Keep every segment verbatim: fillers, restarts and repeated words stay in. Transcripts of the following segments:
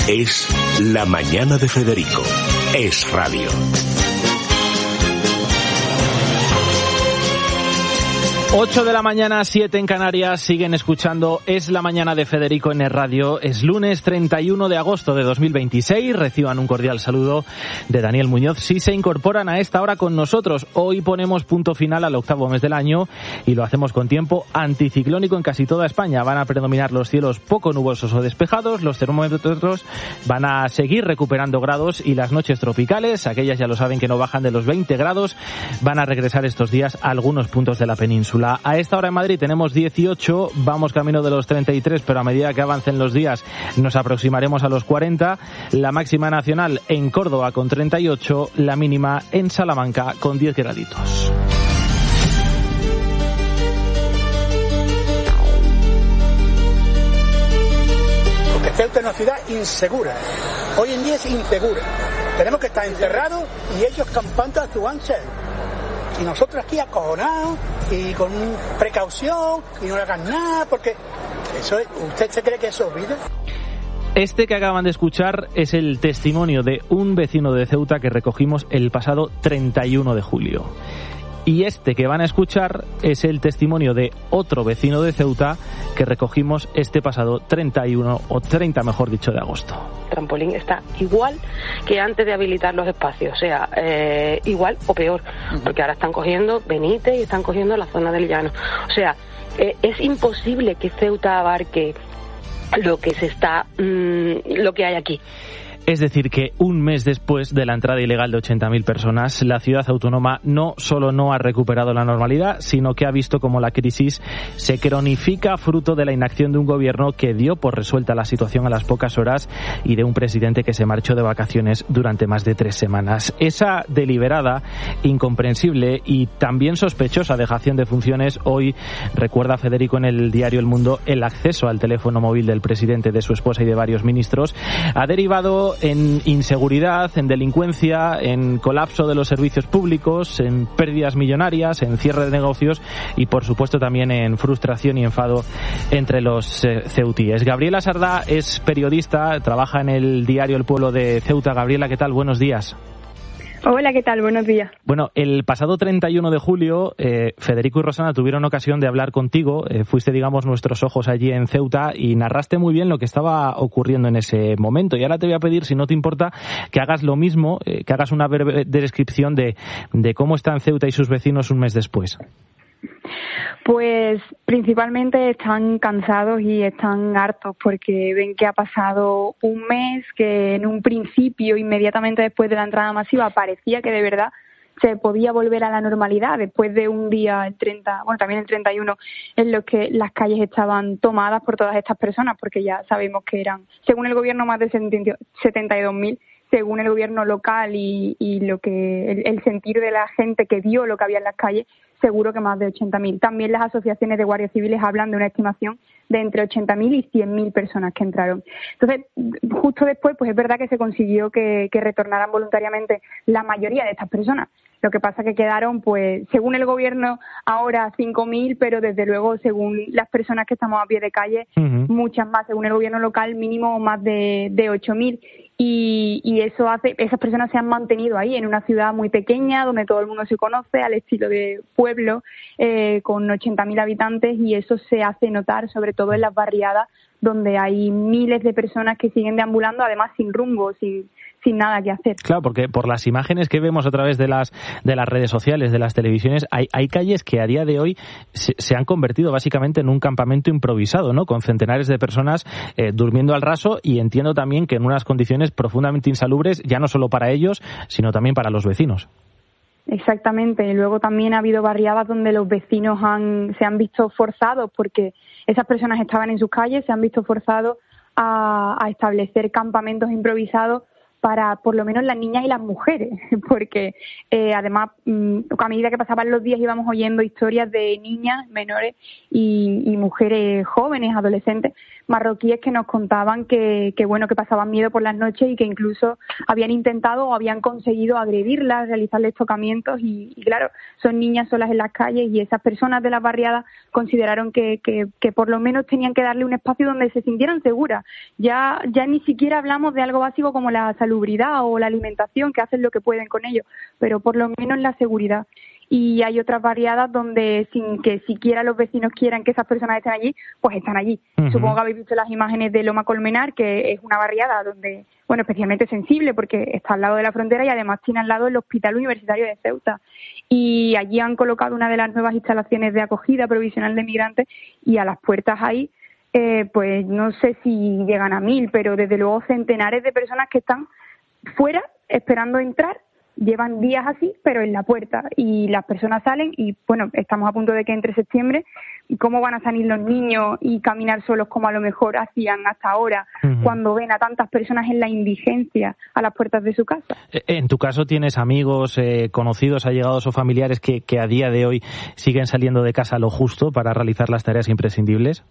Es La Mañana de Federico. Es radio. ocho de la mañana, siete en Canarias, siguen escuchando Es la Mañana de Federico en el radio. Es lunes treinta y uno de agosto de dos mil veintiséis. Reciban un cordial saludo de Daniel Muñoz. Si se incorporan a esta hora con nosotros, hoy ponemos punto final al octavo mes del año y lo hacemos con tiempo anticiclónico en casi toda España. Van a predominar los cielos poco nubosos o despejados, los termómetros van a seguir recuperando grados y las noches tropicales, aquellas ya lo saben que no bajan de los veinte grados, van a regresar estos días a algunos puntos de la península. A esta hora en Madrid tenemos dieciocho, vamos camino de los treinta y tres, pero a medida que avancen los días nos aproximaremos a los cuarenta. La máxima nacional en Córdoba con treinta y ocho, la mínima en Salamanca con diez graditos. Porque Ceuta es una ciudad insegura. Hoy en día es insegura. Tenemos que estar encerrados y ellos campando a su ancha. Y nosotros aquí acojonados y con precaución y no hagan nada, porque eso es, ¿usted se cree que eso es vida? Este que acaban de escuchar es el testimonio de un vecino de Ceuta que recogimos el pasado treinta y uno de julio. Y este que van a escuchar es el testimonio de otro vecino de Ceuta que recogimos este pasado treinta y uno, o treinta mejor dicho, de agosto. El trampolín está igual que antes de habilitar los espacios, o sea, eh, igual o peor, porque ahora están cogiendo Benítez y están cogiendo la zona del Llano. O sea, eh, es imposible que Ceuta abarque lo que se está, mmm, lo que hay aquí. Es decir, que un mes después de la entrada ilegal de ochenta mil personas, la ciudad autónoma no solo no ha recuperado la normalidad, sino que ha visto cómo la crisis se cronifica fruto de la inacción de un gobierno que dio por resuelta la situación a las pocas horas y de un presidente que se marchó de vacaciones durante más de tres semanas. Esa deliberada, incomprensible y también sospechosa dejación de funciones hoy, recuerda Federico en el diario El Mundo, el acceso al teléfono móvil del presidente, de su esposa y de varios ministros, ha derivado en inseguridad, en delincuencia, en colapso de los servicios públicos, en pérdidas millonarias, en cierre de negocios y, por supuesto, también en frustración y enfado entre los eh, ceutíes. Gabriela Sardá es periodista, trabaja en el diario El Pueblo de Ceuta. Gabriela, ¿qué tal? Buenos días. Hola, ¿qué tal? Buenos días. Bueno, el pasado treinta y uno de julio, eh, Federico y Rosana tuvieron ocasión de hablar contigo. Eh, fuiste, digamos, nuestros ojos allí en Ceuta y narraste muy bien lo que estaba ocurriendo en ese momento. Y ahora te voy a pedir, si no te importa, que hagas lo mismo, eh, que hagas una breve descripción de, de cómo están Ceuta y sus vecinos un mes después. Pues principalmente están cansados y están hartos porque ven que ha pasado un mes, que en un principio, inmediatamente después de la entrada masiva, parecía que de verdad se podía volver a la normalidad después de un día, el treinta, bueno, también el treinta y uno, en los que las calles estaban tomadas por todas estas personas, porque ya sabemos que eran, según el gobierno, más de setenta y dos mil, según el gobierno local y, y lo que el, el sentir de la gente que vio lo que había en las calles, seguro que más de ochenta mil. También las asociaciones de guardias civiles hablan de una estimación de entre ochenta mil y cien mil personas que entraron. Entonces, justo después, pues es verdad que se consiguió que, que retornaran voluntariamente la mayoría de estas personas. Lo que pasa que quedaron, pues, según el gobierno, ahora cinco mil, pero desde luego, según las personas que estamos a pie de calle, uh-huh. muchas más. Según el gobierno local, mínimo más de, de ocho mil. Y, y eso hace, esas personas se han mantenido ahí, en una ciudad muy pequeña, donde todo el mundo se conoce, al estilo de pueblo, eh, con ochenta mil habitantes, y eso se hace notar, sobre todo en las barriadas, donde hay miles de personas que siguen deambulando, además sin rumbo, sin sin nada que hacer. Claro, porque por las imágenes que vemos a través de las de las redes sociales, de las televisiones, hay, hay calles que a día de hoy se, se han convertido básicamente en un campamento improvisado, ¿no? Con centenares de personas eh, durmiendo al raso, y entiendo también que en unas condiciones profundamente insalubres, ya no solo para ellos, sino también para los vecinos. Exactamente. Y luego también ha habido barriadas donde los vecinos han se han visto forzados, porque esas personas estaban en sus calles, se han visto forzados a, a establecer campamentos improvisados para por lo menos las niñas y las mujeres, porque eh, además a medida que pasaban los días íbamos oyendo historias de niñas menores y, y mujeres jóvenes, adolescentes, marroquíes que nos contaban que, que bueno, que pasaban miedo por las noches y que incluso habían intentado o habían conseguido agredirlas, realizarles tocamientos y, y claro, son niñas solas en las calles y esas personas de las barriadas consideraron que, que, que por lo menos tenían que darle un espacio donde se sintieran seguras. Ya, ya ni siquiera hablamos de algo básico como la salubridad o la alimentación, que hacen lo que pueden con ello, pero por lo menos la seguridad. Y hay otras barriadas donde sin que siquiera los vecinos quieran que esas personas estén allí, pues están allí. Uh-huh. Supongo que habéis visto las imágenes de Loma Colmenar, que es una barriada donde, bueno, especialmente sensible porque está al lado de la frontera y además tiene al lado el Hospital Universitario de Ceuta. Y allí han colocado una de las nuevas instalaciones de acogida provisional de migrantes y a las puertas ahí, eh, pues no sé si llegan a mil, pero desde luego centenares de personas que están fuera esperando entrar. Llevan días así, pero en la puerta, y las personas salen y, bueno, estamos a punto de que entre septiembre, y ¿cómo van a salir los niños y caminar solos como a lo mejor hacían hasta ahora, uh-huh. cuando ven a tantas personas en la indigencia a las puertas de su casa? En tu caso, ¿tienes amigos, eh, conocidos, allegados o familiares que, que a día de hoy siguen saliendo de casa lo justo para realizar las tareas imprescindibles?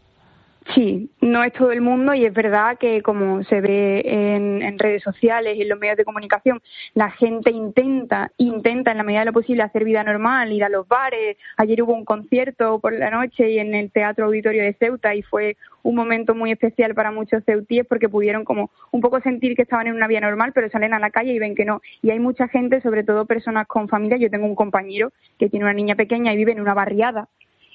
Sí, no es todo el mundo y es verdad que como se ve en, en redes sociales y en los medios de comunicación, la gente intenta, intenta en la medida de lo posible hacer vida normal, ir a los bares. Ayer hubo un concierto por la noche y en el Teatro Auditorio de Ceuta y fue un momento muy especial para muchos ceutíes porque pudieron como un poco sentir que estaban en una vida normal, pero salen a la calle y ven que no. Y hay mucha gente, sobre todo personas con familia. Yo tengo un compañero que tiene una niña pequeña y vive en una barriada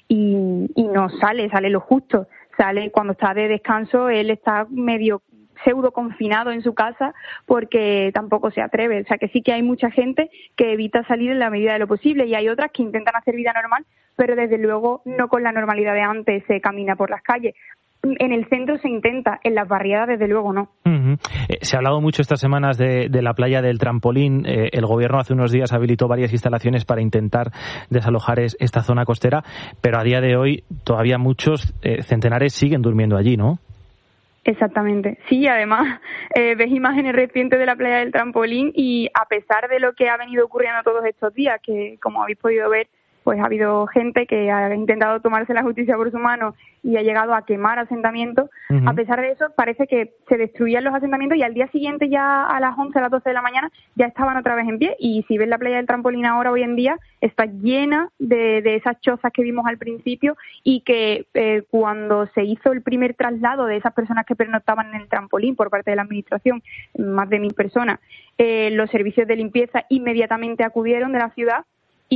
y, y no sale, sale lo justo. Sale cuando está de descanso, él está medio pseudo confinado en su casa porque tampoco se atreve. O sea que sí que hay mucha gente que evita salir en la medida de lo posible y hay otras que intentan hacer vida normal, pero desde luego no con la normalidad de antes se camina por las calles. En el centro se intenta, en las barriadas desde luego no. Uh-huh. Eh, se ha hablado mucho estas semanas de, de la playa del Trampolín. Eh, el gobierno hace unos días habilitó varias instalaciones para intentar desalojar es, esta zona costera, pero a día de hoy todavía muchos eh, centenares siguen durmiendo allí, ¿no? Exactamente. Sí, además eh, ves imágenes recientes de la playa del Trampolín y a pesar de lo que ha venido ocurriendo todos estos días, que como habéis podido ver, pues ha habido gente que ha intentado tomarse la justicia por su mano y ha llegado a quemar asentamientos. Uh-huh. A pesar de eso, parece que se destruían los asentamientos y al día siguiente ya a las once, a las doce de la mañana ya estaban otra vez en pie. Y si ves la playa del Trampolín ahora, hoy en día, está llena de, de esas chozas que vimos al principio y que eh, cuando se hizo el primer traslado de esas personas que pernoctaban en el Trampolín por parte de la administración, más de mil personas, eh, los servicios de limpieza inmediatamente acudieron de la ciudad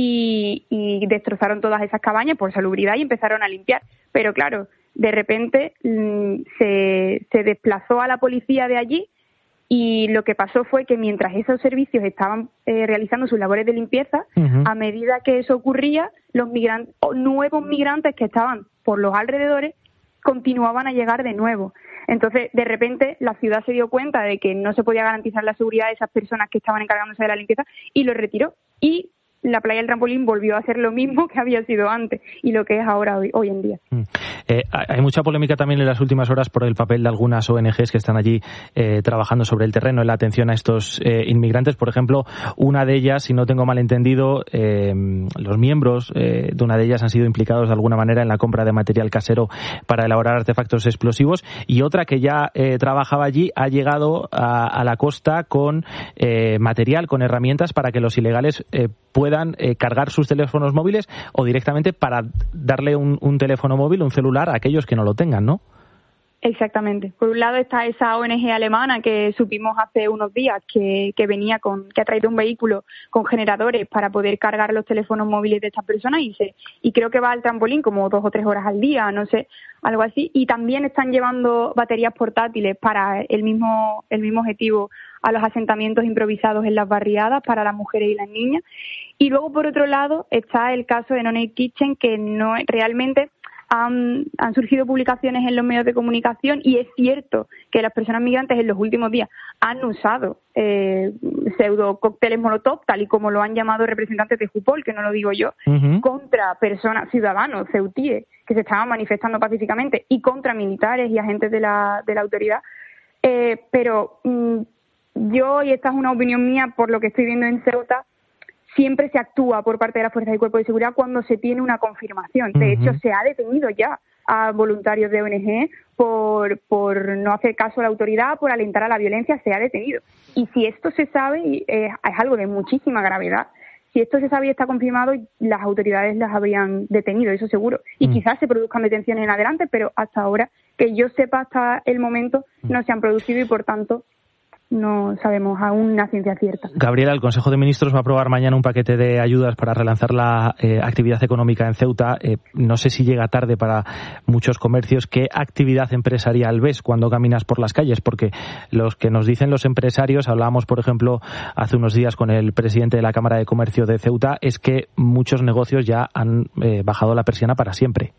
Y, y destrozaron todas esas cabañas por salubridad y empezaron a limpiar. Pero claro, de repente mmm, se, se desplazó a la policía de allí y lo que pasó fue que mientras esos servicios estaban eh, realizando sus labores de limpieza, uh-huh. a medida que eso ocurría, los migrantes, o nuevos migrantes que estaban por los alrededores continuaban a llegar de nuevo. Entonces, de repente, la ciudad se dio cuenta de que no se podía garantizar la seguridad de esas personas que estaban encargándose de la limpieza y lo retiró. Y la playa del Trampolín volvió a ser lo mismo que había sido antes y lo que es ahora hoy, hoy en día. Mm. Eh, hay mucha polémica también en las últimas horas por el papel de algunas O N Ges que están allí eh, trabajando sobre el terreno en la atención a estos eh, inmigrantes. Por ejemplo, una de ellas, si no tengo mal entendido, eh, los miembros eh, de una de ellas han sido implicados de alguna manera en la compra de material casero para elaborar artefactos explosivos, y otra que ya eh, trabajaba allí ha llegado a, a la costa con eh, material, con herramientas para que los ilegales eh, puedan eh, cargar sus teléfonos móviles o directamente para darle un, un teléfono móvil, un celular a aquellos que no lo tengan, ¿no? Exactamente. Por un lado está esa O N Ge alemana que supimos hace unos días que, que venía con, que ha traído un vehículo con generadores para poder cargar los teléfonos móviles de estas personas y se, y creo que va al Trampolín como dos o tres horas al día, no sé, algo así. Y también están llevando baterías portátiles para el mismo, el mismo objetivo a los asentamientos improvisados en las barriadas para las mujeres y las niñas. Y luego, por otro lado, está el caso de No Name Kitchen, que no realmente han, han surgido publicaciones en los medios de comunicación y es cierto que las personas migrantes en los últimos días han usado eh, pseudo cócteles molotov, tal y como lo han llamado representantes de Jupol, que no lo digo yo, uh-huh. contra personas, ciudadanos, ceutíes, que se estaban manifestando pacíficamente y contra militares y agentes de la, de la autoridad. Eh, pero mmm, yo, y esta es una opinión mía por lo que estoy viendo en Ceuta, siempre se actúa por parte de las fuerzas y cuerpos de seguridad cuando se tiene una confirmación. De uh-huh. hecho, se ha detenido ya a voluntarios de O N G por, por no hacer caso a la autoridad, por alentar a la violencia, se ha detenido. Y si esto se sabe, eh, es algo de muchísima gravedad, si esto se sabe y está confirmado, las autoridades las habrían detenido, eso seguro. Y mm. quizás se produzcan detenciones en adelante, pero hasta ahora, que yo sepa hasta el momento, no se han producido y, por tanto, no sabemos aún una ciencia cierta. Gabriela, el Consejo de Ministros va a aprobar mañana un paquete de ayudas para relanzar la eh, actividad económica en Ceuta. Eh, no sé si llega tarde para muchos comercios. ¿Qué actividad empresarial ves cuando caminas por las calles? Porque los que nos dicen los empresarios, hablábamos, por ejemplo, hace unos días con el presidente de la Cámara de Comercio de Ceuta, es que muchos negocios ya han eh, bajado la persiana para siempre.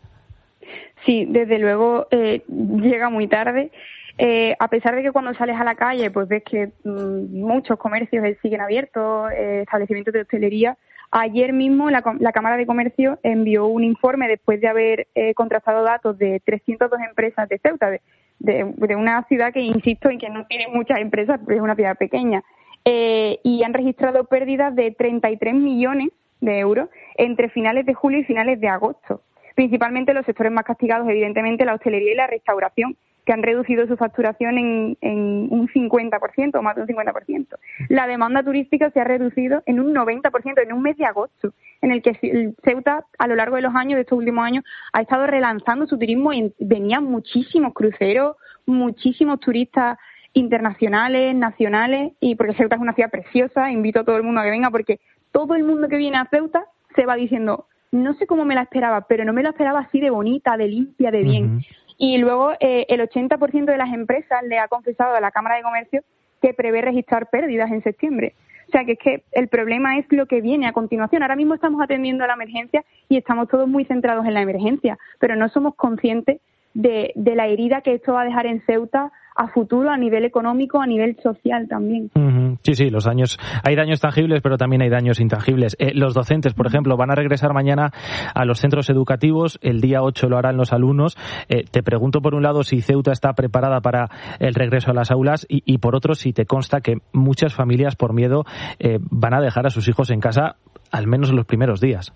Sí, desde luego eh, llega muy tarde. Eh, a pesar de que cuando sales a la calle pues ves que mmm, muchos comercios siguen abiertos, eh, establecimientos de hostelería, ayer mismo la, la Cámara de Comercio envió un informe después de haber eh, contrastado datos de trescientas dos empresas de Ceuta, de, de, de una ciudad que, insisto, en que no tiene muchas empresas, porque es una ciudad pequeña, eh, y han registrado pérdidas de treinta y tres millones de euros entre finales de julio y finales de agosto. Principalmente los sectores más castigados, evidentemente, la hostelería y la restauración, que han reducido su facturación en, en un cincuenta por ciento o más de un cincuenta por ciento. La demanda turística se ha reducido en un noventa por ciento en un mes de agosto, en el que Ceuta, a lo largo de los años, de estos últimos años, ha estado relanzando su turismo y venían muchísimos cruceros, muchísimos turistas internacionales, nacionales, y porque Ceuta es una ciudad preciosa, invito a todo el mundo a que venga, porque todo el mundo que viene a Ceuta se va diciendo, no sé cómo me la esperaba, pero no me la esperaba así de bonita, de limpia, de bien. Uh-huh. Y luego eh, el ochenta por ciento de las empresas le ha confesado a la Cámara de Comercio que prevé registrar pérdidas en septiembre. O sea, que es que el problema es lo que viene a continuación. Ahora mismo estamos atendiendo a la emergencia y estamos todos muy centrados en la emergencia, pero no somos conscientes de, de la herida que esto va a dejar en Ceuta a futuro, a nivel económico, a nivel social también. Uh-huh. Sí, sí, los daños, hay daños tangibles, pero también hay daños intangibles. Eh, los docentes, por ejemplo, van a regresar mañana a los centros educativos, el día ocho lo harán los alumnos. Eh, te pregunto, por un lado, si Ceuta está preparada para el regreso a las aulas y, y por otro, si te consta que muchas familias, por miedo, eh, van a dejar a sus hijos en casa, al menos en los primeros días.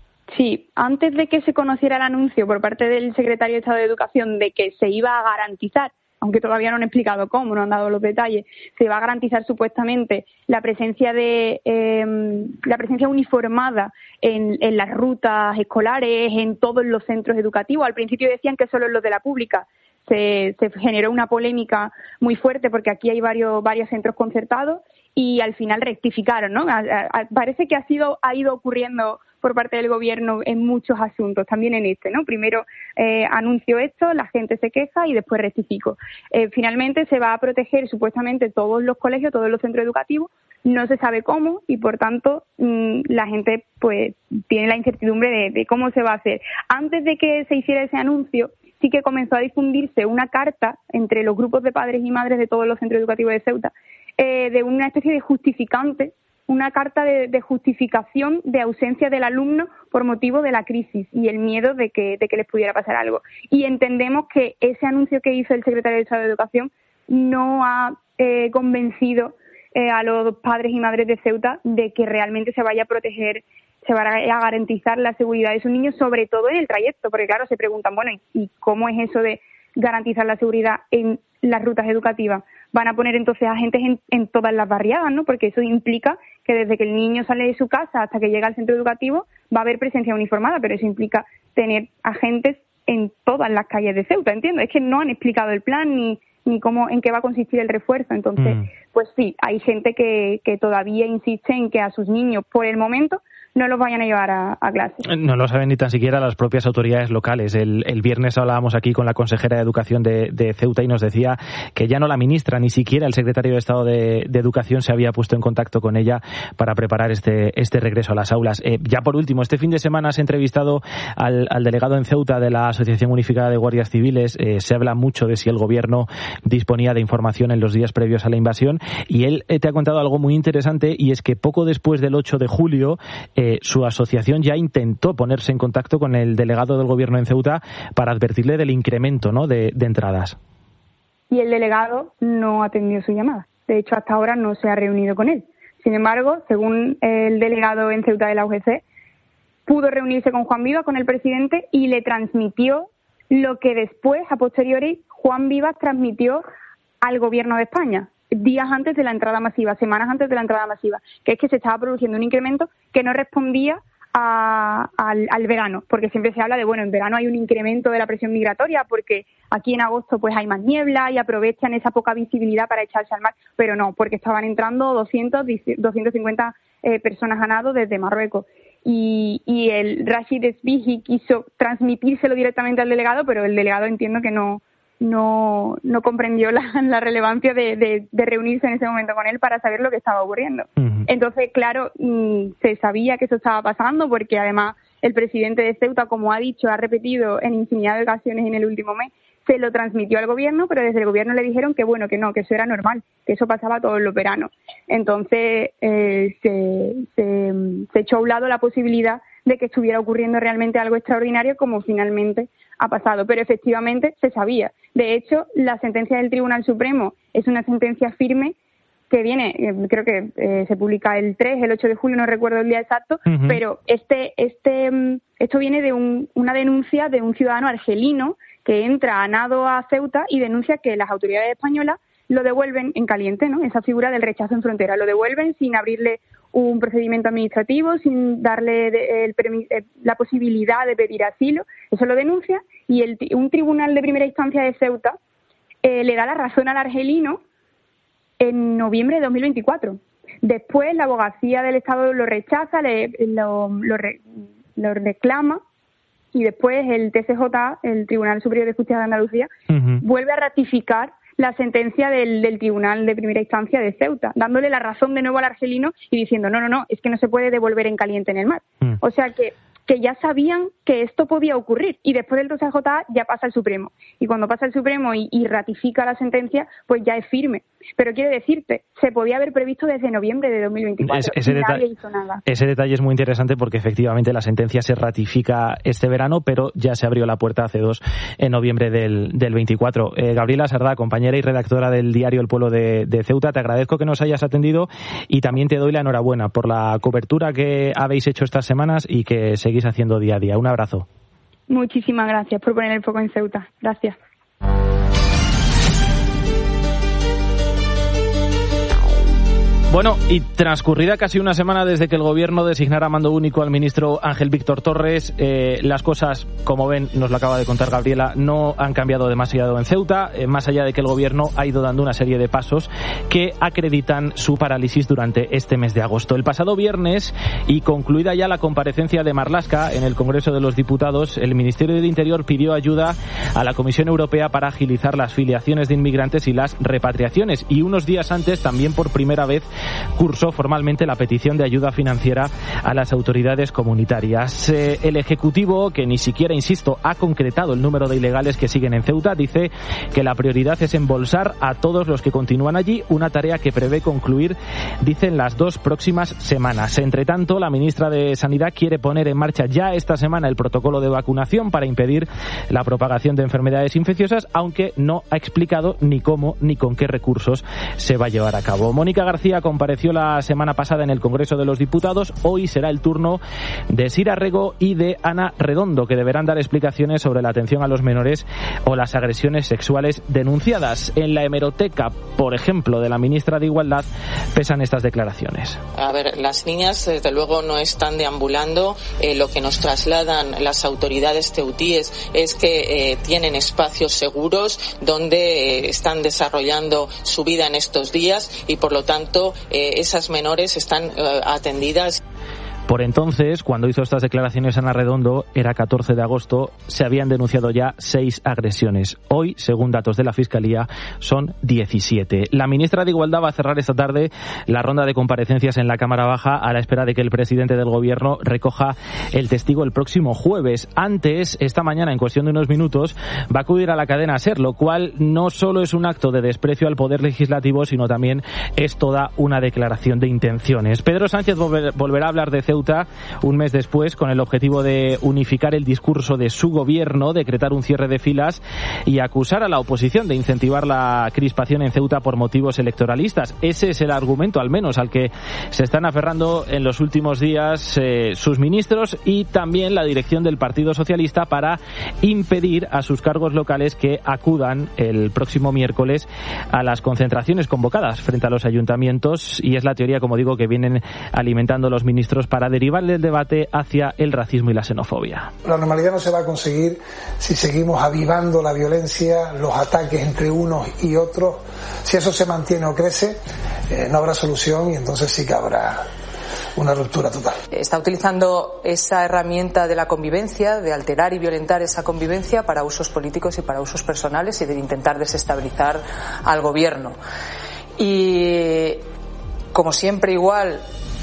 Sí, antes de que se conociera el anuncio por parte del secretario de Estado de Educación de que se iba a garantizar, aunque todavía no han explicado cómo, no han dado los detalles, se va a garantizar supuestamente la presencia de eh, la presencia uniformada en, en las rutas escolares, en todos los centros educativos. Al principio decían que solo en los de la pública. Se, se generó una polémica muy fuerte porque aquí hay varios varios centros concertados y al final rectificaron, ¿no? A, a, parece que ha sido ha ido ocurriendo por parte del gobierno en muchos asuntos, también en este, ¿no? Primero eh, anuncio esto, la gente se queja y después rectifico. Eh, finalmente se va a proteger supuestamente todos los colegios, todos los centros educativos, no se sabe cómo y por tanto mmm, la gente pues tiene la incertidumbre de, de cómo se va a hacer. Antes de que se hiciera ese anuncio, sí que comenzó a difundirse una carta entre los grupos de padres y madres de todos los centros educativos de Ceuta, eh, de una especie de justificante, una carta de, de justificación de ausencia del alumno por motivo de la crisis y el miedo de que, de que les pudiera pasar algo. Y entendemos que ese anuncio que hizo el secretario de Estado de Educación no ha eh, convencido eh, a los padres y madres de Ceuta de que realmente se vaya a proteger, se va a garantizar la seguridad de sus niños, sobre todo en el trayecto, porque claro, se preguntan, bueno, ¿y cómo es eso de garantizar la seguridad en las rutas educativas? Van a poner entonces agentes en, en todas las barriadas, ¿no? Porque eso implica que desde que el niño sale de su casa hasta que llega al centro educativo va a haber presencia uniformada, pero eso implica tener agentes en todas las calles de Ceuta, ¿entiendes? Es que no han explicado el plan ni ni cómo en qué va a consistir el refuerzo. Entonces, mm. pues sí, hay gente que, que todavía insiste en que a sus niños, por el momento, no los vayan a llevar a, a clase. No lo saben ni tan siquiera las propias autoridades locales. El, el viernes hablábamos aquí con la consejera de Educación de, de Ceuta y nos decía que ya no la ministra, ni siquiera el secretario de Estado de, de Educación se había puesto en contacto con ella para preparar este, este regreso a las aulas. Eh, ya por último, este fin de semana has entrevistado al, al delegado en Ceuta de la Asociación Unificada de Guardias Civiles. Eh, se habla mucho de si el gobierno disponía de información en los días previos a la invasión y él eh, te ha contado algo muy interesante y es que poco después del ocho de julio Eh, su asociación ya intentó ponerse en contacto con el delegado del gobierno en Ceuta para advertirle del incremento, ¿no?, de, de entradas. Y el delegado no atendió su llamada. De hecho, hasta ahora no se ha reunido con él. Sin embargo, según el delegado en Ceuta de la U G C, pudo reunirse con Juan Vivas, con el presidente, y le transmitió lo que después, a posteriori, Juan Vivas transmitió al gobierno de España, días antes de la entrada masiva, semanas antes de la entrada masiva, que es que se estaba produciendo un incremento que no respondía a, al, al verano, porque siempre se habla de, bueno, en verano hay un incremento de la presión migratoria porque aquí en agosto pues hay más niebla y aprovechan esa poca visibilidad para echarse al mar, pero no, porque estaban entrando doscientos, doscientos cincuenta eh, personas a nado desde Marruecos. Y, y el Rashid Sbihi quiso transmitírselo directamente al delegado, pero el delegado entiendo que no no no comprendió la, la relevancia de, de, de reunirse en ese momento con él para saber lo que estaba ocurriendo. Uh-huh. Entonces, claro, se sabía que eso estaba pasando porque además el presidente de Ceuta, como ha dicho, ha repetido en infinidad de ocasiones en el último mes, se lo transmitió al gobierno, pero desde el gobierno le dijeron que bueno, que no, que eso era normal, que eso pasaba todos los veranos. Entonces eh, se, se, se echó a un lado la posibilidad de que estuviera ocurriendo realmente algo extraordinario, como finalmente ha pasado. Pero efectivamente se sabía. De hecho, la sentencia del Tribunal Supremo es una sentencia firme que viene, eh, creo que eh, se publica el tres, el ocho de julio, no recuerdo el día exacto, uh-huh. pero este, este, esto viene de un, una denuncia de un ciudadano argelino que entra a nado a Ceuta y denuncia que las autoridades españolas lo devuelven en caliente, ¿no? Esa figura del rechazo en frontera, lo devuelven sin abrirle un procedimiento administrativo, sin darle de, el, el, la posibilidad de pedir asilo. Eso lo denuncia y el, un tribunal de primera instancia de Ceuta eh, le da la razón al argelino en noviembre de dos mil veinticuatro. Después la abogacía del Estado lo rechaza, le, lo, lo, re, lo reclama, y después el T C J, el Tribunal Superior de Justicia de Andalucía, uh-huh. vuelve a ratificar la sentencia del, del Tribunal de Primera Instancia de Ceuta, dándole la razón de nuevo al argelino y diciendo, no, no, no, es que no se puede devolver en caliente en el mar. Uh-huh. O sea que que ya sabían que esto podía ocurrir, y después del T C J ya pasa el Supremo, y cuando pasa el Supremo y, y ratifica la sentencia, pues ya es firme. Pero quiero decirte, se podía haber previsto desde noviembre de dos mil veinticuatro, es, ese y deta- nadie hizo nada. Ese detalle es muy interesante porque efectivamente la sentencia se ratifica este verano, pero ya se abrió la puerta hace dos, en noviembre del, del veinticuatro. Eh, Gabriela Sardá, compañera y redactora del diario El Pueblo de, de Ceuta, te agradezco que nos hayas atendido y también te doy la enhorabuena por la cobertura que habéis hecho estas semanas y que seguís haciendo día a día. Un abrazo. Muchísimas gracias por poner el foco en Ceuta. Gracias. Bueno, y transcurrida casi una semana desde que el gobierno designara mando único al ministro Ángel Víctor Torres, eh, las cosas, como ven, nos lo acaba de contar Gabriela, no han cambiado demasiado en Ceuta, eh, más allá de que el gobierno ha ido dando una serie de pasos que acreditan su parálisis durante este mes de agosto. El pasado viernes, y concluida ya la comparecencia de Marlaska en el Congreso de los Diputados, el Ministerio del Interior pidió ayuda a la Comisión Europea para agilizar las filiaciones de inmigrantes y las repatriaciones, y unos días antes, también por primera vez, cursó formalmente la petición de ayuda financiera a las autoridades comunitarias. Eh, el Ejecutivo, que ni siquiera, insisto, ha concretado el número de ilegales que siguen en Ceuta, dice que la prioridad es embolsar a todos los que continúan allí, una tarea que prevé concluir, dicen, las dos próximas semanas. Entre tanto, la ministra de Sanidad quiere poner en marcha ya esta semana el protocolo de vacunación para impedir la propagación de enfermedades infecciosas, aunque no ha explicado ni cómo ni con qué recursos se va a llevar a cabo. Mónica García compareció la semana pasada en el Congreso de los Diputados. Hoy será el turno de Sira Rego y de Ana Redondo, que deberán dar explicaciones sobre la atención a los menores o las agresiones sexuales denunciadas. En la hemeroteca, por ejemplo, de la ministra de Igualdad, pesan estas declaraciones. A ver, las niñas desde luego no están deambulando. Eh, lo que nos trasladan las autoridades ceutíes es que eh, tienen espacios seguros donde eh, están desarrollando su vida en estos días y por lo tanto Eh, esas menores están eh, atendidas. Por entonces, cuando hizo estas declaraciones Ana Redondo, era catorce de agosto, se habían denunciado ya seis agresiones. Hoy, según datos de la Fiscalía, son diecisiete. La ministra de Igualdad va a cerrar esta tarde la ronda de comparecencias en la Cámara Baja a la espera de que el presidente del Gobierno recoja el testigo el próximo jueves. Antes, esta mañana, en cuestión de unos minutos, va a acudir a la cadena SER, lo cual no solo es un acto de desprecio al Poder Legislativo, sino también es toda una declaración de intenciones. Pedro Sánchez volver, volverá a hablar de Ceuta Ceuta un mes después, con el objetivo de unificar el discurso de su gobierno, decretar un cierre de filas y acusar a la oposición de incentivar la crispación en Ceuta por motivos electoralistas. Ese es el argumento, al menos, al que se están aferrando en los últimos días eh, sus ministros y también la dirección del Partido Socialista para impedir a sus cargos locales que acudan el próximo miércoles a las concentraciones convocadas frente a los ayuntamientos, y es la teoría, como digo, que vienen alimentando los ministros para derivar el debate hacia el racismo y la xenofobia. La normalidad no se va a conseguir si seguimos avivando la violencia, los ataques entre unos y otros. Si eso se mantiene o crece, eh, no habrá solución y entonces sí que habrá una ruptura total. Está utilizando esa herramienta de la convivencia, de alterar y violentar esa convivencia para usos políticos y para usos personales y de intentar desestabilizar al gobierno. Y como siempre, igual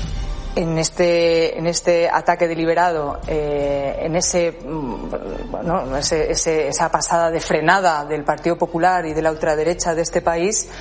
en este en este ataque deliberado, eh, en ese bueno, ese, ese, esa pasada de frenada del Partido Popular y de la ultraderecha de este país,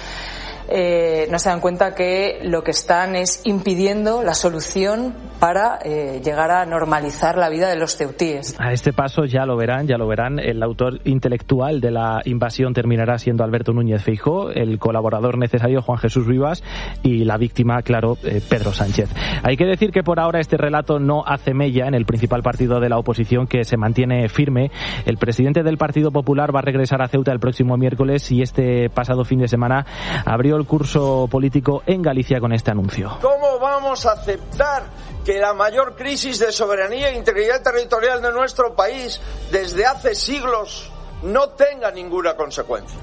Eh, no se dan cuenta que lo que están es impidiendo la solución para eh, llegar a normalizar la vida de los ceutíes. A este paso ya lo verán, ya lo verán. El autor intelectual de la invasión terminará siendo Alberto Núñez Feijóo, el colaborador necesario Juan Jesús Rivas y la víctima, claro, eh, Pedro Sánchez. Hay que decir que por ahora este relato no hace mella en el principal partido de la oposición, que se mantiene firme. El presidente del Partido Popular va a regresar a Ceuta el próximo miércoles y este pasado fin de semana abrió el curso político en Galicia con este anuncio. ¿Cómo vamos a aceptar que la mayor crisis de soberanía e integridad territorial de nuestro país desde hace siglos no tenga ninguna consecuencia?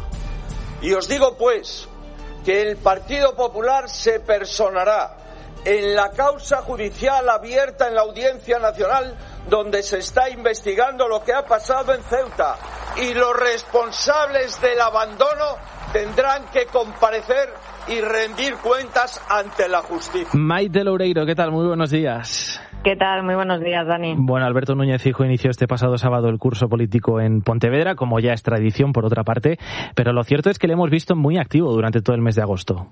Y os digo pues que el Partido Popular se personará en la causa judicial abierta en la Audiencia Nacional, donde se está investigando lo que ha pasado en Ceuta, y los responsables del abandono tendrán que comparecer y rendir cuentas ante la justicia. Maite Loureiro, ¿qué tal? Muy buenos días. ¿Qué tal? Muy buenos días, Dani. Bueno, Alberto Núñez Feijóo inició este pasado sábado el curso político en Pontevedra, como ya es tradición por otra parte, pero lo cierto es que le hemos visto muy activo durante todo el mes de agosto.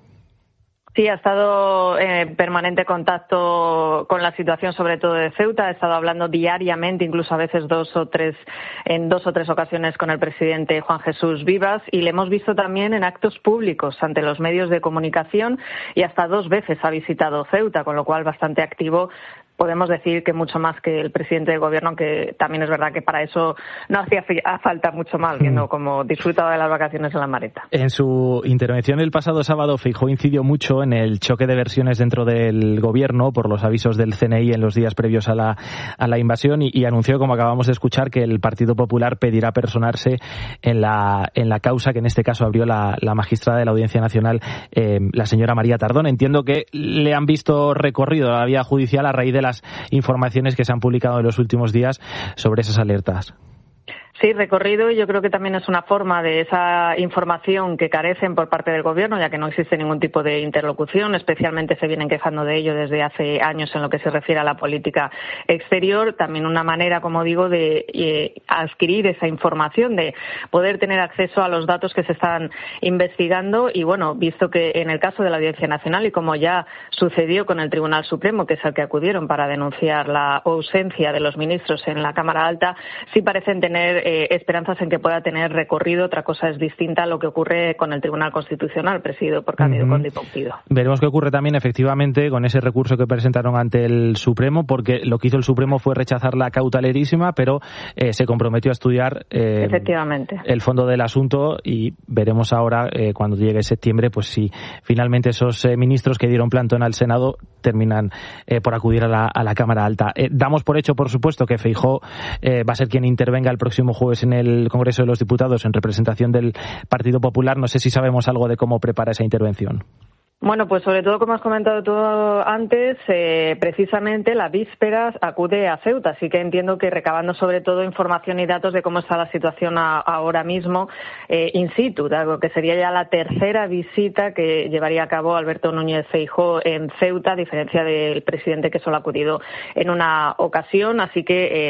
Sí, ha estado en permanente contacto con la situación, sobre todo de Ceuta. Ha estado hablando diariamente, incluso a veces dos o tres, en dos o tres ocasiones con el presidente Juan Jesús Vivas, y le hemos visto también en actos públicos ante los medios de comunicación, y hasta dos veces ha visitado Ceuta, con lo cual bastante activo. Podemos decir que mucho más que el presidente del gobierno, aunque también es verdad que para eso no hacía falta mucho más, viendo cómo disfrutaba de las vacaciones en la Mareta. En su intervención el pasado sábado, Feijóo incidió mucho en el choque de versiones dentro del gobierno por los avisos del C N I en los días previos a la, a la invasión y, y anunció, como acabamos de escuchar, que el Partido Popular pedirá personarse en la, en la causa que en este caso abrió la, la magistrada de la Audiencia Nacional, eh, la señora María Tardón. Entiendo que le han visto recorrido la vía judicial a raíz de las informaciones que se han publicado en los últimos días sobre esas alertas. Sí, recorrido, y yo creo que también es una forma de esa información que carecen por parte del gobierno, ya que no existe ningún tipo de interlocución, especialmente se vienen quejando de ello desde hace años en lo que se refiere a la política exterior. También una manera, como digo, de eh, adquirir esa información, de poder tener acceso a los datos que se están investigando. Y bueno, visto que en el caso de la Audiencia Nacional, y como ya sucedió con el Tribunal Supremo, que es al que acudieron para denunciar la ausencia de los ministros en la Cámara Alta, sí parecen tener Eh, esperanzas en que pueda tener recorrido. Otra cosa es distinta a lo que ocurre con el Tribunal Constitucional, presidido por Cándido uh-huh. Conde y Pompidou. Veremos qué ocurre también, efectivamente, con ese recurso que presentaron ante el Supremo, porque lo que hizo el Supremo fue rechazar la cautelerísima, pero eh, se comprometió a estudiar eh, efectivamente el fondo del asunto, y veremos ahora, eh, cuando llegue septiembre, pues si finalmente esos eh, ministros que dieron plantón al Senado terminan eh, por acudir a la, a la Cámara Alta. Eh, damos por hecho, por supuesto, que Feijóo eh, va a ser quien intervenga el próximo jueves en el Congreso de los Diputados en representación del Partido Popular. No sé si sabemos algo de cómo prepara esa intervención. Bueno, pues sobre todo, como has comentado tú antes, eh, precisamente la víspera acude a Ceuta, así que entiendo que recabando sobre todo información y datos de cómo está la situación a, ahora mismo eh, in situ, algo que sería ya la tercera visita que llevaría a cabo Alberto Núñez Feijóo en Ceuta, a diferencia del presidente que solo ha acudido en una ocasión, así que eh,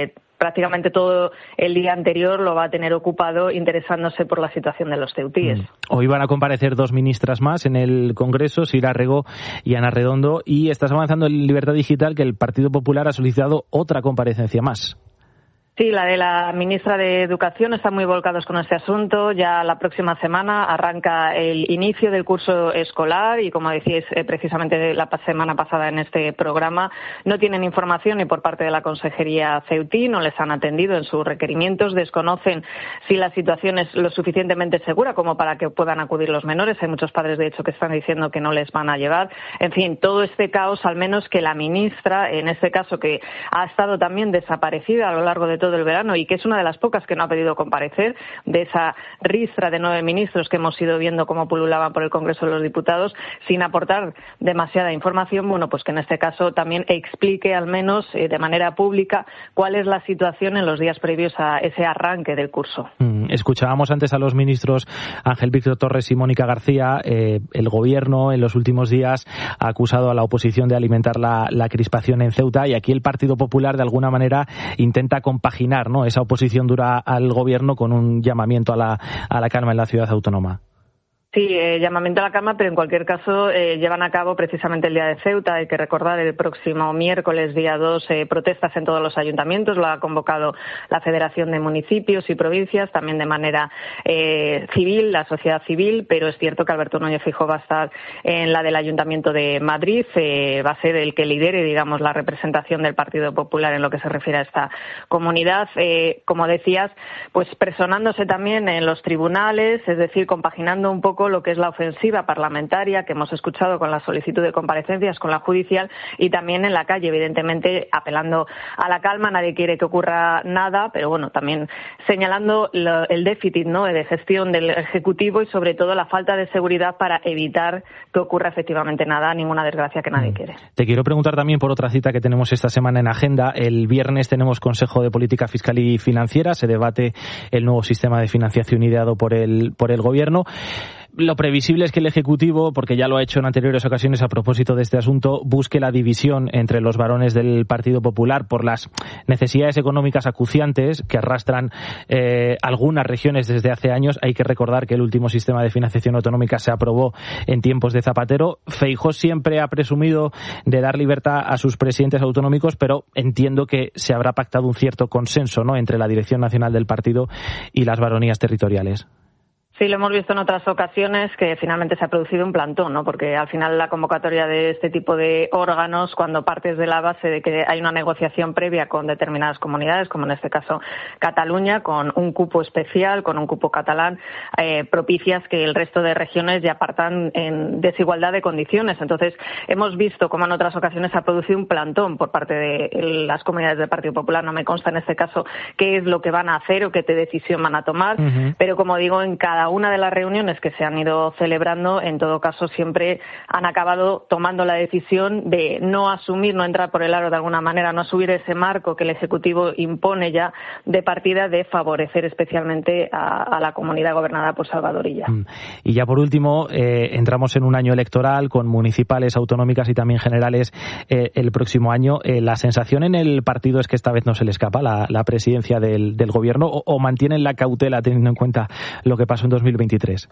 prácticamente todo el día anterior lo va a tener ocupado interesándose por la situación de los ceutíes. Mm. Hoy van a comparecer dos ministras más en el Congreso, Sira Rego y Ana Redondo, y estás avanzando en Libertad Digital que el Partido Popular ha solicitado otra comparecencia más. Sí, la de la ministra de Educación, están muy volcados con este asunto. Ya la próxima semana arranca el inicio del curso escolar y, como decíais eh, precisamente la semana pasada en este programa, no tienen información ni por parte de la Consejería ceutí, no les han atendido en sus requerimientos, desconocen si la situación es lo suficientemente segura como para que puedan acudir los menores. Hay muchos padres, de hecho, que están diciendo que no les van a llevar. En fin, todo este caos, al menos que la ministra, en este caso, que ha estado también desaparecida a lo largo de todo el verano y que es una de las pocas que no ha pedido comparecer, de esa ristra de nueve ministros que hemos ido viendo cómo pululaban por el Congreso de los Diputados sin aportar demasiada información, bueno, pues que en este caso también explique al menos eh, de manera pública cuál es la situación en los días previos a ese arranque del curso. Mm, escuchábamos antes a los ministros Ángel Víctor Torres y Mónica García. Eh, el Gobierno en los últimos días ha acusado a la oposición de alimentar la, la crispación en Ceuta, y aquí el Partido Popular de alguna manera intenta compaginar, ¿no?, esa oposición dura al Gobierno con un llamamiento a la, a la calma en la ciudad autónoma. Sí, eh, llamamiento a la calma, pero en cualquier caso eh, llevan a cabo precisamente el Día de Ceuta. Hay que recordar el próximo miércoles, día dos, eh, protestas en todos los ayuntamientos. Lo ha convocado la Federación de Municipios y Provincias, también de manera eh, civil, la sociedad civil, pero es cierto que Alberto Núñez Feijóo va a estar en la del Ayuntamiento de Madrid, eh, va a ser el que lidere, digamos, la representación del Partido Popular en lo que se refiere a esta comunidad. Eh, como decías, pues personándose también en los tribunales, es decir, compaginando un poco lo que es la ofensiva parlamentaria que hemos escuchado con la solicitud de comparecencias, con la judicial, y también en la calle, evidentemente apelando a la calma. Nadie quiere que ocurra nada, pero bueno, también señalando lo, el déficit, ¿no?, de gestión del Ejecutivo y sobre todo la falta de seguridad para evitar que ocurra efectivamente nada, ninguna desgracia que nadie quiere. Te quiero preguntar también por otra cita que tenemos esta semana en agenda. El viernes tenemos Consejo de Política Fiscal y Financiera, se debate el nuevo sistema de financiación ideado por el, por el Gobierno. Lo previsible es que el Ejecutivo, porque ya lo ha hecho en anteriores ocasiones a propósito de este asunto, busque la división entre los varones del Partido Popular por las necesidades económicas acuciantes que arrastran eh, algunas regiones desde hace años. Hay que recordar que el último sistema de financiación autonómica se aprobó en tiempos de Zapatero. Feijóo siempre ha presumido de dar libertad a sus presidentes autonómicos, pero entiendo que se habrá pactado un cierto consenso, ¿no?, entre la dirección nacional del partido y las baronías territoriales. Sí, lo hemos visto en otras ocasiones que finalmente se ha producido un plantón, ¿no? Porque al final la convocatoria de este tipo de órganos, cuando partes de la base de que hay una negociación previa con determinadas comunidades, como en este caso Cataluña, con un cupo especial, con un cupo catalán, eh, propicias que el resto de regiones ya partan en desigualdad de condiciones. Entonces, hemos visto cómo en otras ocasiones se ha producido un plantón por parte de las comunidades del Partido Popular. No me consta en este caso qué es lo que van a hacer o qué decisión van a tomar, uh-huh. pero como digo, en cada una de las reuniones que se han ido celebrando, en todo caso siempre han acabado tomando la decisión de no asumir, no entrar por el aro de alguna manera, no asumir ese marco que el Ejecutivo impone ya de partida, de favorecer especialmente a, a la comunidad gobernada por Salvador Illa. Y ya por último, eh, entramos en un año electoral con municipales, autonómicas y también generales eh, el próximo año. Eh, la sensación en el partido es que esta vez no se le escapa la, la presidencia del, del gobierno, o, o mantienen la cautela teniendo en cuenta lo que pasó en dos mil veintitrés.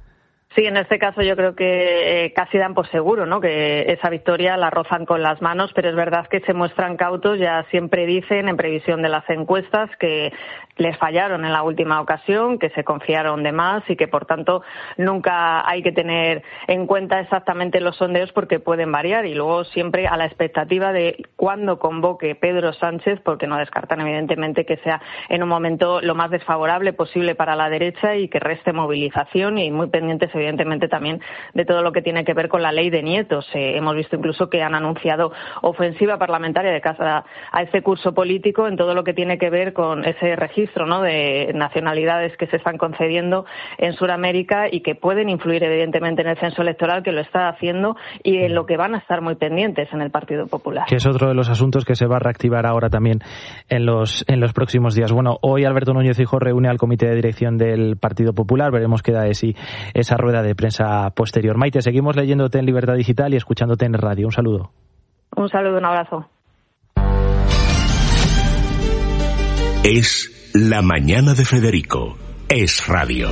Sí, en este caso yo creo que eh, casi dan por seguro, ¿no?, que esa victoria la rozan con las manos, pero es verdad que se muestran cautos. Ya siempre dicen, en previsión de las encuestas, que les fallaron en la última ocasión, que se confiaron de más y que, por tanto, nunca hay que tener en cuenta exactamente los sondeos porque pueden variar. Y luego siempre a la expectativa de cuándo convoque Pedro Sánchez, porque no descartan, evidentemente, que sea en un momento lo más desfavorable posible para la derecha y que reste movilización, y muy pendientes, evidentemente, también de todo lo que tiene que ver con la ley de nietos. Eh, hemos visto incluso que han anunciado ofensiva parlamentaria de cara a este curso político en todo lo que tiene que ver con ese registro, ¿no?, de nacionalidades que se están concediendo en Sudamérica y que pueden influir, evidentemente, en el censo electoral, que lo está haciendo, y en lo que van a estar muy pendientes en el Partido Popular. Que es otro de los asuntos que se va a reactivar ahora también en los en los próximos días. Bueno, hoy Alberto Núñez Feijóo reúne al comité de dirección del Partido Popular. Veremos qué da de sí esa rueda de prensa posterior. Maite, seguimos leyéndote en Libertad Digital y escuchándote en radio. Un saludo. Un saludo, un abrazo. Es La Mañana de Federico. Es Radio.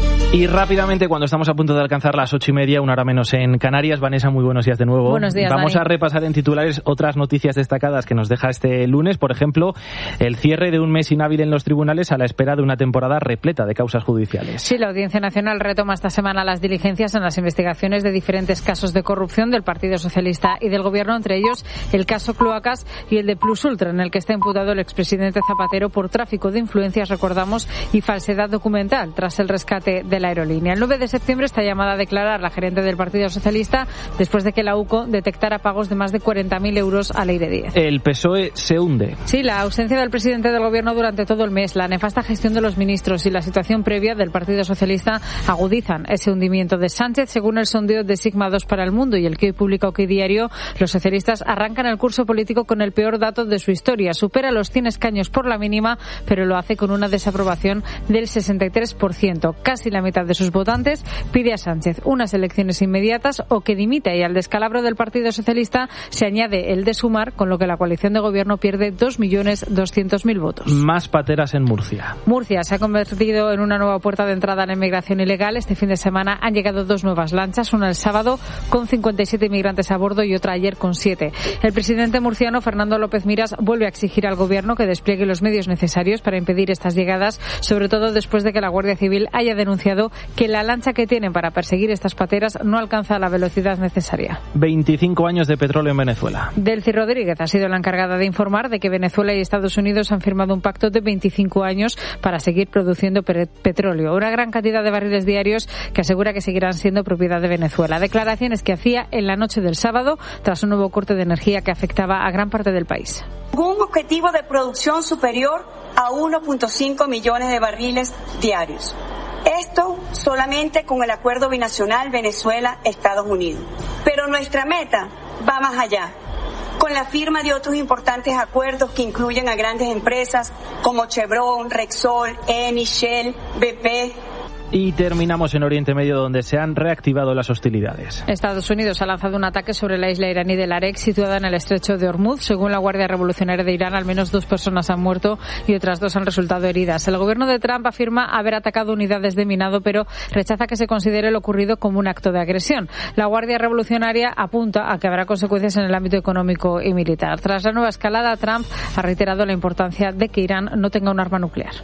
Y rápidamente, cuando estamos a punto de alcanzar las ocho y media, una hora menos en Canarias, Vanessa, muy buenos días de nuevo. Buenos días, Vamos Dani. a repasar en titulares otras noticias destacadas que nos deja este lunes. Por ejemplo, el cierre de un mes inhábil en los tribunales a la espera de una temporada repleta de causas judiciales. Sí, la Audiencia Nacional retoma esta semana las diligencias en las investigaciones de diferentes casos de corrupción del Partido Socialista y del Gobierno, entre ellos el caso Cloacas y el de Plus Ultra, en el que está imputado el expresidente Zapatero por tráfico de influencias, recordamos, y falsedad documental tras el rescate de la aerolínea. El nueve de septiembre está llamada a declarar la gerente del Partido Socialista después de que la U C O detectara pagos de más de cuarenta mil euros a Ley de Díez. El P S O E se hunde. Sí, la ausencia del presidente del Gobierno durante todo el mes, la nefasta gestión de los ministros y la situación previa del Partido Socialista agudizan ese hundimiento de Sánchez, según el sondeo de Sigma dos para El Mundo y el que hoy publica OK Diario. Los socialistas arrancan el curso político con el peor dato de su historia. Supera los cien escaños por la mínima, pero lo hace con una desaprobación del sesenta y tres por ciento. Casi la mitad de sus votantes pide a Sánchez unas elecciones inmediatas o que dimita, y al descalabro del Partido Socialista se añade el de Sumar, con lo que la coalición de gobierno pierde dos millones doscientos mil votos. Más pateras en Murcia. Murcia se ha convertido en una nueva puerta de entrada a la inmigración ilegal. Este fin de semana han llegado dos nuevas lanchas, una el sábado con cincuenta y siete inmigrantes a bordo y otra ayer con siete. El presidente murciano, Fernando López Miras, vuelve a exigir al gobierno que despliegue los medios necesarios para impedir estas llegadas, sobre todo después de que la Guardia Civil haya denunciado que la lancha que tienen para perseguir estas pateras no alcanza la velocidad necesaria. veinticinco años de petróleo en Venezuela. Delcy Rodríguez ha sido la encargada de informar de que Venezuela y Estados Unidos han firmado un pacto de veinticinco años para seguir produciendo petróleo. Una gran cantidad de barriles diarios que asegura que seguirán siendo propiedad de Venezuela. Declaraciones que hacía en la noche del sábado tras un nuevo corte de energía que afectaba a gran parte del país. Un objetivo de producción superior a uno punto cinco millones de barriles diarios. Esto solamente con el acuerdo binacional Venezuela-Estados Unidos. Pero nuestra meta va más allá, con la firma de otros importantes acuerdos que incluyen a grandes empresas como Chevron, Repsol, Eni, Shell, B P. Y terminamos en Oriente Medio, donde se han reactivado las hostilidades. Estados Unidos ha lanzado un ataque sobre la isla iraní de Larek, situada en el estrecho de Hormuz. Según la Guardia Revolucionaria de Irán, al menos dos personas han muerto y otras dos han resultado heridas. El gobierno de Trump afirma haber atacado unidades de minado, pero rechaza que se considere lo ocurrido como un acto de agresión. La Guardia Revolucionaria apunta a que habrá consecuencias en el ámbito económico y militar. Tras la nueva escalada, Trump ha reiterado la importancia de que Irán no tenga un arma nuclear.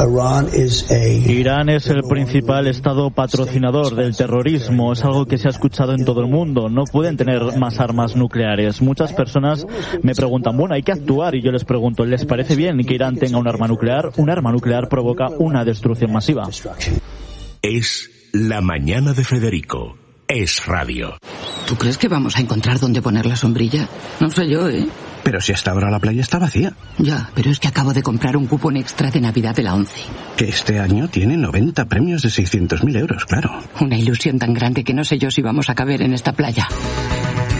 Irán es el principal estado patrocinador del terrorismo. Es algo que se ha escuchado en todo el mundo. No pueden tener más armas nucleares. Muchas personas me preguntan, bueno, hay que actuar. Y yo les pregunto, ¿les parece bien que Irán tenga un arma nuclear? Un arma nuclear provoca una destrucción masiva. Es La Mañana de Federico. Es Radio. ¿Tú crees que vamos a encontrar dónde poner la sombrilla? No sé yo, ¿eh? Pero si hasta ahora la playa está vacía. Ya, pero es que acabo de comprar un cupón extra de Navidad de la ONCE. Que este año tiene noventa premios de seiscientos mil euros, claro. Una ilusión tan grande que no sé yo si vamos a caber en esta playa.